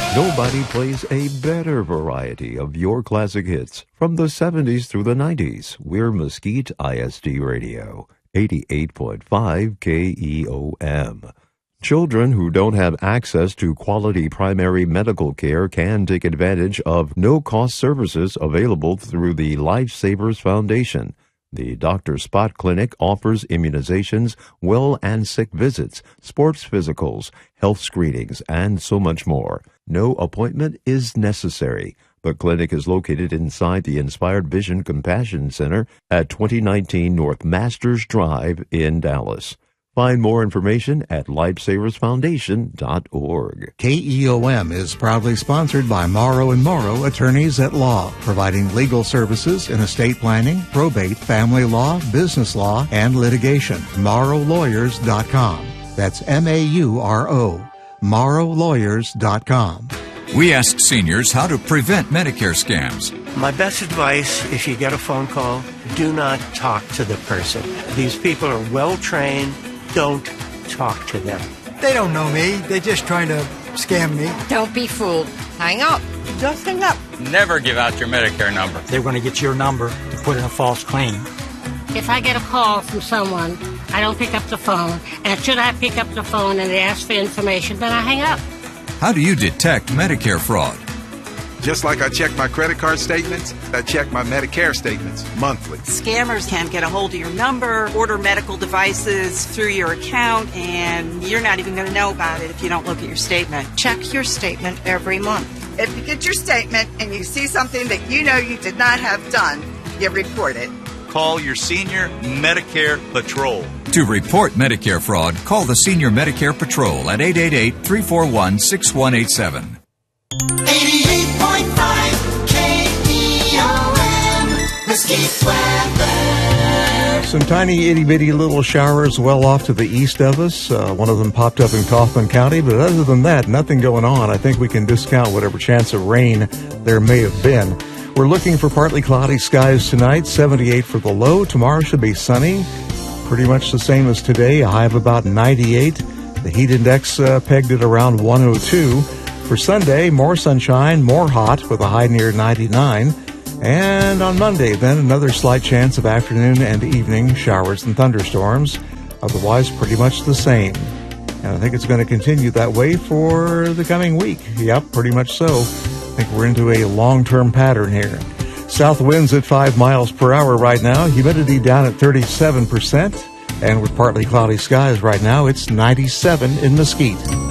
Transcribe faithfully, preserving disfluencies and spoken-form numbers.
Nobody plays a better variety of your classic hits from the seventies through the nineties. We're Mesquite I S D Radio, eighty-eight point five K E O M. Children who don't have access to quality primary medical care can take advantage of no-cost services available through the Lifesavers Foundation. The Doctor Spot Clinic offers immunizations, well and sick visits, sports physicals, health screenings, and so much more. No appointment is necessary. The clinic is located inside the Inspired Vision Compassion Center at twenty nineteen North Masters Drive in Dallas. Find more information at lifesavers foundation dot org. K E O M is proudly sponsored by Morrow and Morrow Attorneys at Law, providing legal services in estate planning, probate, family law, business law, and litigation. morrow lawyers dot com. That's M A U R O. morrow lawyers dot com. We asked seniors how to prevent Medicare scams. My best advice, if you get a phone call, do not talk to the person. These people are well trained. Don't talk to them. They don't know me. They're just trying to scam me. Don't be fooled. Hang up. Just hang up. Never give out your Medicare number. They're going to get your number to put in a false claim. If I get a call from someone, I don't pick up the phone. And should I pick up the phone and they ask for information, then I hang up. How do you detect Medicare fraud? Just like I check my credit card statements, I check my Medicare statements monthly. Scammers can get a hold of your number, order medical devices through your account, and you're not even going to know about it if you don't look at your statement. Check your statement every month. If you get your statement and you see something that you know you did not have done, you report it. Call your Senior Medicare Patrol. To report Medicare fraud, call the Senior Medicare Patrol at eight eight eight, three four one, six one eight seven. eighty-eight point five K E O M, Mesquite weather. Some tiny itty-bitty little showers well off to the east of us. Uh, one of them popped up in Kaufman County, but other than that, nothing going on. I think we can discount whatever chance of rain there may have been. We're looking for partly cloudy skies tonight, seventy-eight for the low. Tomorrow should be sunny, pretty much the same as today, a high of about ninety-eight. The heat index uh, pegged at around one oh two. For Sunday, more sunshine, more hot with a high near ninety-nine. And on Monday, then, another slight chance of afternoon and evening showers and thunderstorms. Otherwise, pretty much the same. And I think it's going to continue that way for the coming week. Yep, pretty much so. I think we're into a long-term pattern here. South winds at five miles per hour right now. Humidity down at thirty-seven percent. And with partly cloudy skies right now, it's ninety-seven in Mesquite.